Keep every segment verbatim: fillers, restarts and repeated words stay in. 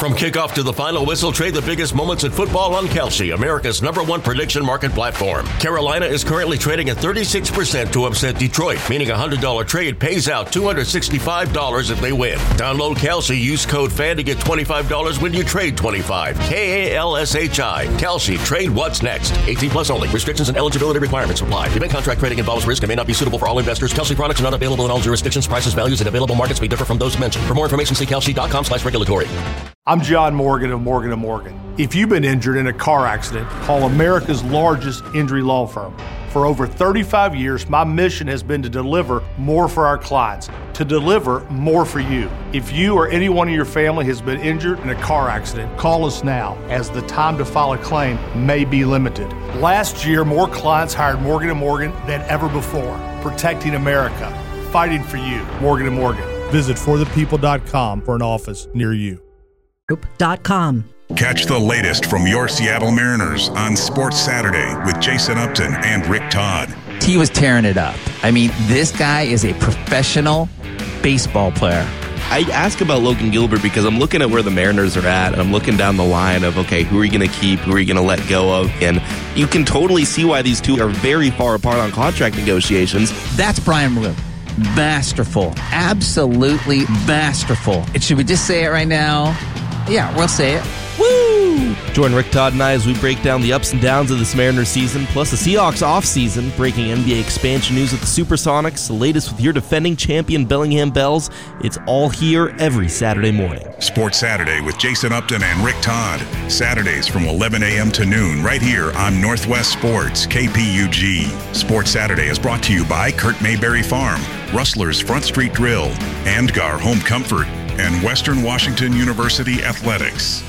From kickoff to the final whistle, trade the biggest moments in football on Kalshi, America's number one prediction market platform. Carolina is currently trading at thirty-six percent to upset Detroit, meaning a one hundred dollars trade pays out two hundred sixty-five dollars if they win. Download Kalshi, use code FAN to get twenty-five dollars when you trade twenty-five dollars. K A L S H I. Kalshi. Trade what's next. eighteen plus only. Restrictions and eligibility requirements apply. Event contract trading involves risk and may not be suitable for all investors. Kalshi products are not available in all jurisdictions. Prices, values, and available markets may differ from those mentioned. For more information, see kalshi.com slash regulatory. I'm John Morgan of Morgan and Morgan. If you've been injured in a car accident, call America's largest injury law firm. For over thirty-five years, my mission has been to deliver more for our clients, to deliver more for you. If you or anyone in your family has been injured in a car accident, call us now, as the time to file a claim may be limited. Last year, more clients hired Morgan and Morgan than ever before, protecting America, fighting for you. Morgan and Morgan. Visit for the people dot com for an office near you. Group dot com. Catch the latest from your Seattle Mariners on Sports Saturday with Jason Upton and Rick Todd. He was tearing it up. I mean, this guy is a professional baseball player. I ask about Logan Gilbert because I'm looking at where the Mariners are at, and I'm looking down the line of, okay, who are you going to keep, who are you going to let go of? And you can totally see why these two are very far apart on contract negotiations. That's Brian Maroon. Masterful. Absolutely masterful. And should we just say it right now? Yeah, we'll say it. Woo! Join Rick Todd and I as we break down the ups and downs of this Mariners season, plus the Seahawks offseason, breaking N B A expansion news with the Supersonics, the latest with your defending champion Bellingham Bells. It's all here every Saturday morning. Sports Saturday with Jason Upton and Rick Todd. Saturdays from eleven a.m. to noon, right here on Northwest Sports, K P U G. Sports Saturday is brought to you by Kurt Mayberry Farm, Rustler's Front Street Grill, Andgar Home Comfort, and Western Washington University Athletics.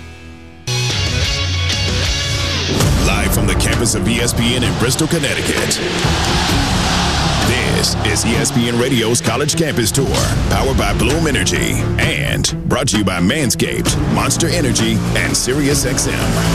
Live from the campus of E S P N in Bristol, Connecticut. This is E S P N Radio's College Campus Tour, powered by Bloom Energy, and brought to you by Manscaped, Monster Energy, and SiriusXM.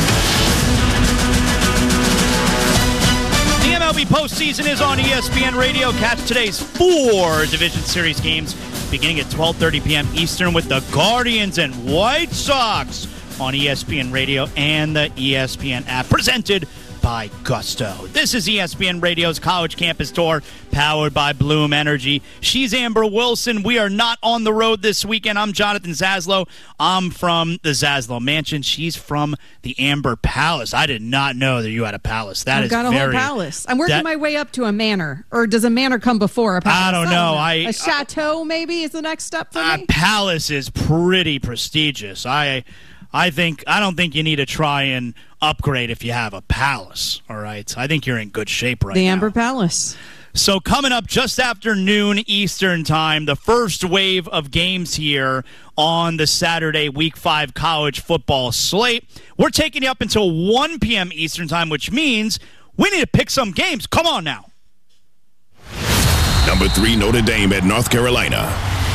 The M L B postseason is on E S P N Radio. Catch today's four Division Series games beginning at twelve thirty p.m. Eastern with the Guardians and White Sox on E S P N Radio and the E S P N app, presented by Gusto. This is E S P N Radio's College Campus Tour, powered by Bloom Energy. She's Amber Wilson. We are not on the road this weekend. I'm Jonathan Zaslow. I'm from the Zaslow Mansion. She's from the Amber Palace. I did not know that you had a palace. That I've is got a very, whole palace. I'm working that, my way up to a manor. Or does a manor come before a palace? I don't know. I, a chateau maybe is the next step for a me? A palace is pretty prestigious. I... I think I don't think you need to try and upgrade if you have a palace, all right? I think you're in good shape right now. The Amber Palace. So coming up just after noon Eastern time, the first wave of games here on the Saturday Week five college football slate. We're taking you up until one p.m. Eastern time, which means we need to pick some games. Come on now. Number three, Notre Dame at North Carolina.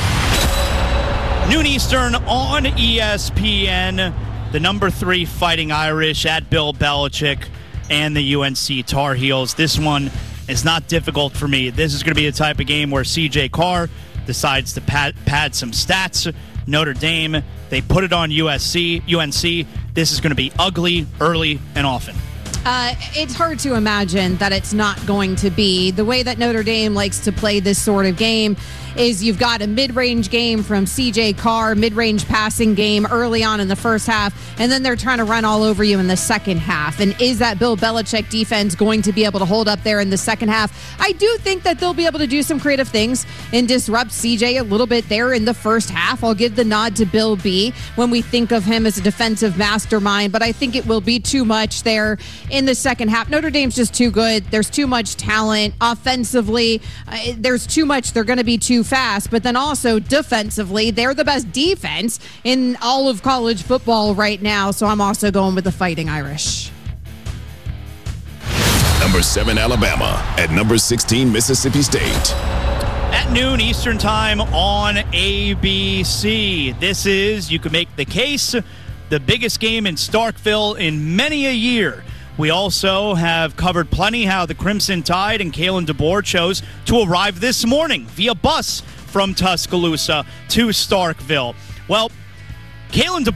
Noon Eastern on E S P N, the number three Fighting Irish at Bill Belichick and the U N C Tar Heels. This one is not difficult for me. This is going to be the type of game where C J Carr decides to pad, pad some stats. Notre Dame, they put it on U S C, U N C. This is going to be ugly, early, and often. Uh, it's hard to imagine that it's not going to be. The way that Notre Dame likes to play this sort of game is you've got a mid-range game from C J Carr, mid-range passing game early on in the first half, and then they're trying to run all over you in the second half. And is that Bill Belichick defense going to be able to hold up there in the second half? I do think that they'll be able to do some creative things and disrupt C J a little bit there in the first half. I'll give the nod to Bill B when we think of him as a defensive mastermind, but I think it will be too much there in the second half. Notre Dame's just too good. There's too much talent offensively. Uh, there's too much. They're going to be too fast, but then also defensively, they're the best defense in all of college football right now. So I'm also going with the Fighting Irish. Number seven, Alabama at number sixteen, Mississippi State. At noon Eastern time on A B C. This is, you can make the case, the biggest game in Starkville in many a year. We also have covered plenty how the Crimson Tide and Kalen DeBoer chose to arrive this morning via bus from Tuscaloosa to Starkville. Well, Kalen DeBoer